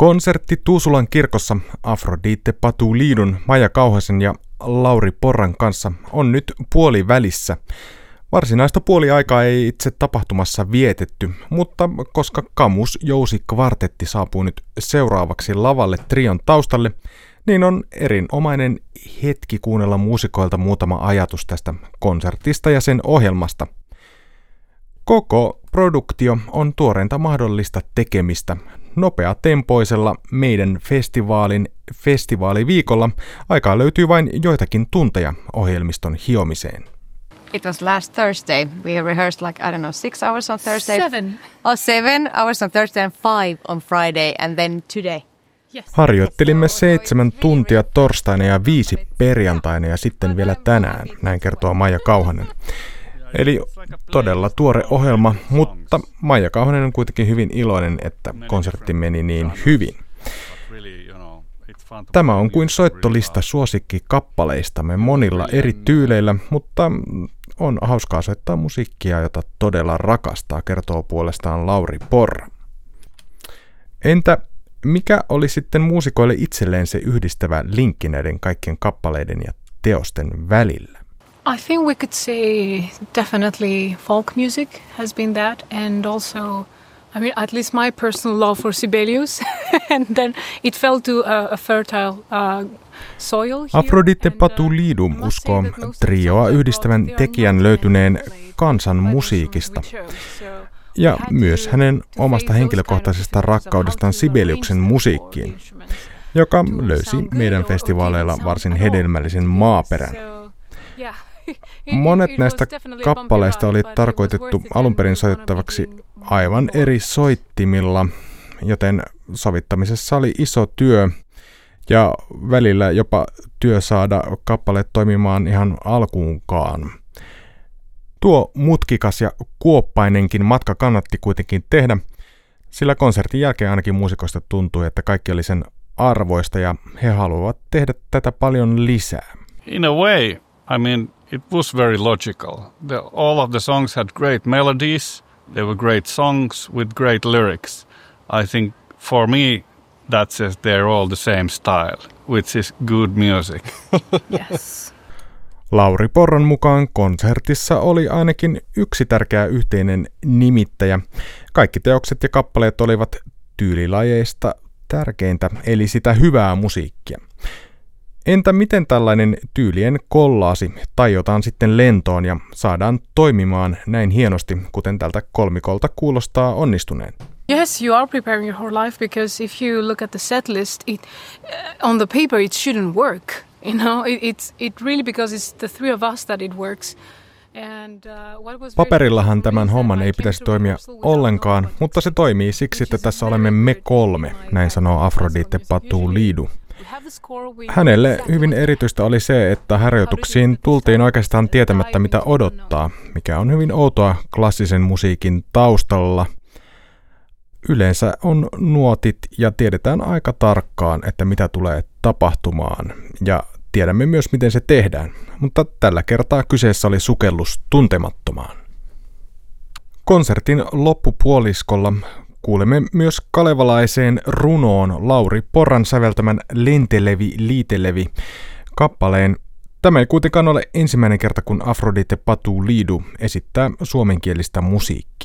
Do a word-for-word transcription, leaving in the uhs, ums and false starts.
Konsertti Tuusulan kirkossa Afrodite Patuliidun, Maija Kauhasen ja Lauri Porran kanssa on nyt puolivälissä. Varsinaista puoliaikaa ei itse tapahtumassa vietetty, mutta koska Kamus Jousi Kvartetti saapuu nyt seuraavaksi lavalle trion taustalle, niin on erinomainen hetki kuunnella muusikoilta muutama ajatus tästä konsertista ja sen ohjelmasta. Koko produktio on tuoreinta mahdollista tekemistä. Nopeatempoisella meidän festivaalin festivaaliviikolla aikaa löytyy vain joitakin tunteja ohjelmiston hiomiseen. It was last Thursday. We rehearsed like, I don't know, six hours on Thursday. Seven. Oh, seven hours on Thursday and five on Friday and then today. Yes. Harjoittelimme seitsemän tuntia torstaina ja viisi perjantaina ja sitten vielä tänään, näin kertoo Maija Kauhanen. Eli todella tuore ohjelma, mutta Maija Kauhanen on kuitenkin hyvin iloinen, että konsertti meni niin hyvin. Tämä on kuin soittolista suosikkikappaleistamme monilla eri tyyleillä, mutta on hauskaa soittaa musiikkia, jota todella rakastaa, kertoo puolestaan Lauri Porra. Entä mikä oli sitten muusikoille itselleen se yhdistävä linkki näiden kaikkien kappaleiden ja teosten välillä? I think we could say definitely folk music has been that, and also, I mean, at least my personal love for Sibelius, and then it fell to a, a fertile uh, soil here. Afrodite Patuliidu uskoo trioa yhdistävän tekijän löytyneen kansan musiikista ja myös hänen omasta henkilökohtaisesta rakkaudestaan Sibeliuksen musiikkiin, joka löysi meidän festivaaleilla varsin hedelmällisen maaperän. Monet näistä kappaleista oli tarkoitettu alun perin soitettavaksi aivan eri soittimilla, joten sovittamisessa oli iso työ ja välillä jopa työ saada kappaleet toimimaan ihan alkuunkaan. Tuo mutkikas ja kuoppainenkin matka kannatti kuitenkin tehdä, sillä konsertin jälkeen ainakin muusikoista tuntui, että kaikki oli sen arvoista ja he haluavat tehdä tätä paljon lisää. In a way, I mean, it was very logical. The, all of the songs had great melodies. They were great songs with great lyrics. I think for me, that says they're all the same style, which is good music. Yes. Lauri Porran mukaan konsertissa oli ainakin yksi tärkeä yhteinen nimittäjä. Kaikki teokset ja kappaleet olivat tyylilajeista tärkeintä, eli sitä hyvää musiikkia. Entä miten tällainen tyylien kollaasi taiotaan sitten lentoon ja saadaan toimimaan näin hienosti, kuten tältä kolmikolta kuulostaa onnistuneen? Yes, you are preparing your whole life, because if you look at the set list, it, uh, on the paper it shouldn't work. You know, it, it's it really because it's the three of us that it works. And, uh, what was Paperillahan tämän homman ei pitäisi toimia ollenkaan, mutta se toimii siksi, että tässä olemme me kolme, näin sanoo Afrodite Patuliidu. Hänelle hyvin erityistä oli se, että harjoituksiin tultiin oikeastaan tietämättä mitä odottaa, mikä on hyvin outoa klassisen musiikin taustalla. Yleensä on nuotit ja tiedetään aika tarkkaan, että mitä tulee tapahtumaan ja tiedämme myös miten se tehdään, mutta tällä kertaa kyseessä oli sukellus tuntemattomaan. Konsertin loppupuoliskolla kuulemme myös kalevalaiseen runoon Lauri Porran säveltämän Lentelevi liitelevi kappaleen. Tämä ei kuitenkaan ole ensimmäinen kerta, kun Afrodite Patuliidu esittää suomenkielistä musiikkia.